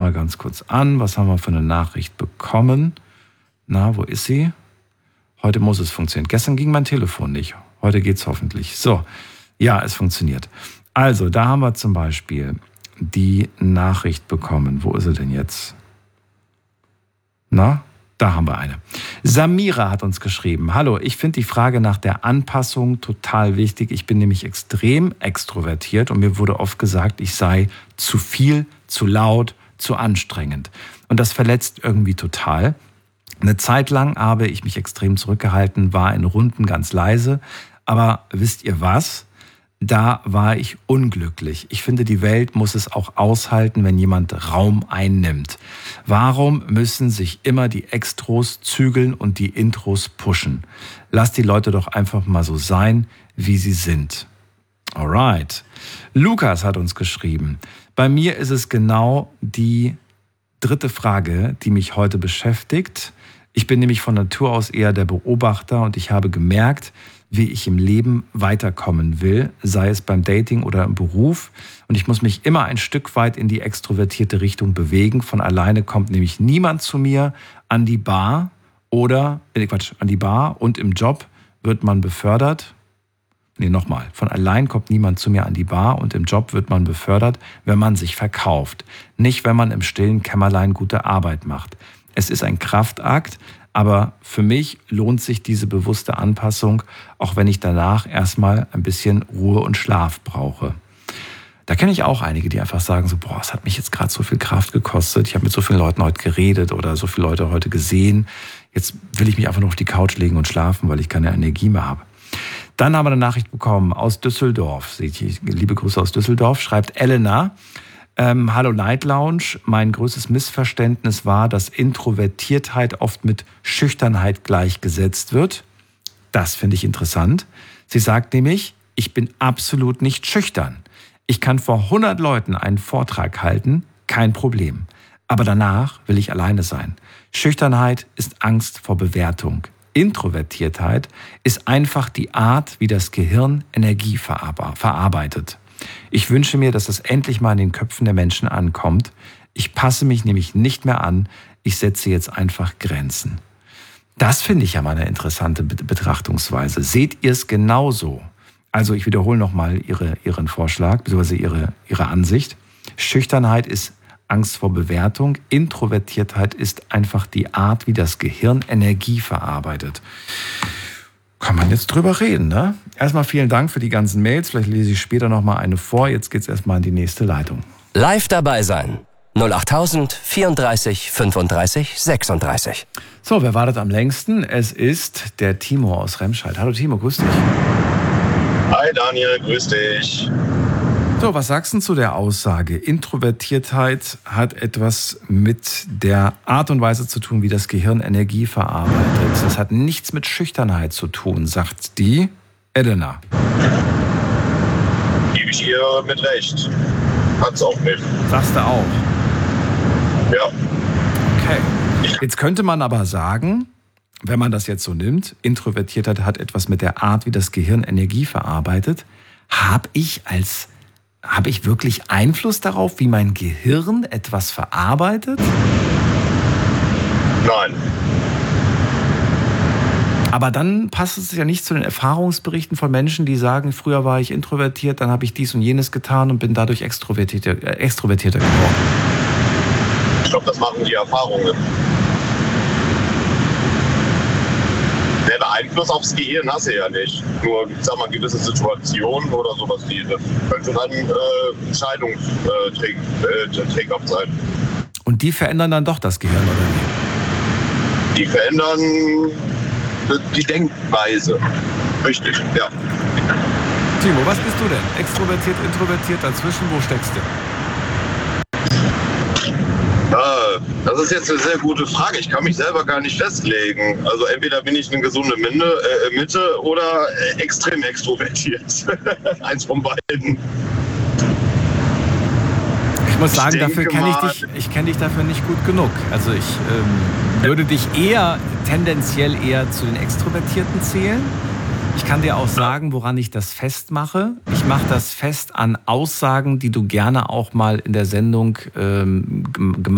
mal ganz kurz an. Was haben wir für eine Nachricht bekommen? Na, wo ist sie? Heute muss es funktionieren. Gestern ging mein Telefon nicht. Heute geht's hoffentlich. So, ja, es funktioniert. Also, da haben wir zum Beispiel die Nachricht bekommen. Wo ist sie denn jetzt? Na, da haben wir eine. Samira hat uns geschrieben: Hallo, ich finde die Frage nach der Anpassung total wichtig. Ich bin nämlich extrem extrovertiert und mir wurde oft gesagt, ich sei zu viel, zu laut, zu anstrengend. Und das verletzt irgendwie total. Eine Zeit lang habe ich mich extrem zurückgehalten, war in Runden ganz leise. Aber wisst ihr was? Da war ich unglücklich. Ich finde, die Welt muss es auch aushalten, wenn jemand Raum einnimmt. Warum müssen sich immer die Extros zügeln und die Intros pushen? Lasst die Leute doch einfach mal so sein, wie sie sind. Alright. Lukas hat uns geschrieben: Bei mir ist es genau die dritte Frage, die mich heute beschäftigt. Ich bin nämlich von Natur aus eher der Beobachter und ich habe gemerkt, wie ich im Leben weiterkommen will, sei es beim Dating oder im Beruf. Und ich muss mich immer ein Stück weit in die extrovertierte Richtung bewegen. Von alleine kommt nämlich niemand zu mir an die Bar an die Bar und im Job wird man befördert. Von allein kommt niemand zu mir an die Bar und im Job wird man befördert, wenn man sich verkauft. Nicht, wenn man im stillen Kämmerlein gute Arbeit macht. Es ist ein Kraftakt, aber für mich lohnt sich diese bewusste Anpassung, auch wenn ich danach erstmal ein bisschen Ruhe und Schlaf brauche. Da kenne ich auch einige, die einfach sagen so, es hat mich jetzt gerade so viel Kraft gekostet, ich habe mit so vielen Leuten heute geredet oder so viele Leute heute gesehen, jetzt will ich mich einfach nur auf die Couch legen und schlafen, weil ich keine Energie mehr habe. Dann haben wir eine Nachricht bekommen aus Düsseldorf. Liebe Grüße aus Düsseldorf, schreibt Elena: Hallo Night Lounge, mein größtes Missverständnis war, dass Introvertiertheit oft mit Schüchternheit gleichgesetzt wird. Das finde ich interessant. Sie sagt nämlich, ich bin absolut nicht schüchtern. Ich kann vor 100 Leuten einen Vortrag halten, kein Problem. Aber danach will ich alleine sein. Schüchternheit ist Angst vor Bewertung. Introvertiertheit ist einfach die Art, wie das Gehirn Energie verarbeitet. Ich wünsche mir, dass das endlich mal in den Köpfen der Menschen ankommt. Ich passe mich nämlich nicht mehr an. Ich setze jetzt einfach Grenzen. Das finde ich ja mal eine interessante Betrachtungsweise. Seht ihr es genauso? Also ich wiederhole nochmal Ihren Vorschlag, beziehungsweise Ihre Ansicht. Schüchternheit ist Angst vor Bewertung. Introvertiertheit ist einfach die Art, wie das Gehirn Energie verarbeitet. Kann man jetzt drüber reden, ne? Erstmal vielen Dank für die ganzen Mails. Vielleicht lese ich später nochmal eine vor. Jetzt geht's erstmal in die nächste Leitung. Live dabei sein. 08000 34 35 36. So, wer wartet am längsten? Es ist der Timo aus Remscheid. Hallo Timo, grüß dich. Hi Daniel, grüß dich. So, was sagst du zu der Aussage? Introvertiertheit hat etwas mit der Art und Weise zu tun, wie das Gehirn Energie verarbeitet. Das hat nichts mit Schüchternheit zu tun, sagt die Elena. Gebe ich ihr mit recht. Hat's auch nicht. Sagst du auch? Ja. Okay. Jetzt könnte man aber sagen, wenn man das jetzt so nimmt, Introvertiertheit hat etwas mit der Art, wie das Gehirn Energie verarbeitet. Habe ich wirklich Einfluss darauf, wie mein Gehirn etwas verarbeitet? Nein. Aber dann passt es ja nicht zu den Erfahrungsberichten von Menschen, die sagen, früher war ich introvertiert, dann habe ich dies und jenes getan und bin dadurch extrovertierter geworden. Ich glaube, das machen die Erfahrungen. Den Einfluss aufs Gehirn hast du ja nicht. Nur, ich sag mal, gewisse Situationen oder sowas, die können schon ein Entscheidungsträger sein. Und die verändern dann doch das Gehirn, oder wie? Die verändern die Denkweise. Richtig, ja. Timo, was bist du denn? Extrovertiert, introvertiert, dazwischen, wo steckst du? Das ist jetzt eine sehr gute Frage. Ich kann mich selber gar nicht festlegen. Also entweder bin ich eine gesunde Mitte oder extrem extrovertiert. Eins von beiden. Ich muss sagen, ich kenne dich dafür nicht gut genug. Also ich würde dich tendenziell eher zu den Extrovertierten zählen. Ich kann dir auch sagen, woran ich das festmache. Ich mache das fest an Aussagen, die du gerne auch mal in der Sendung gemacht